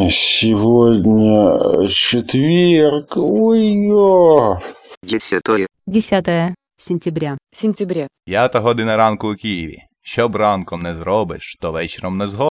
Сегодня четверг. Ой-ё. 10 сентября. 5 година ранку у Києві. Що б ранком не зробиш, то вечором не згодиш.